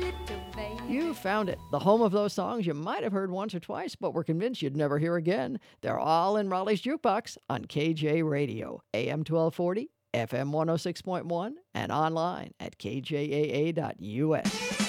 little baby. You found it. The home of those songs you might have heard once or twice, but were convinced you'd never hear again. They're all in Raleigh's Jukebox on KJ Radio, AM 1240, FM 106.1, and online at kjaa.us.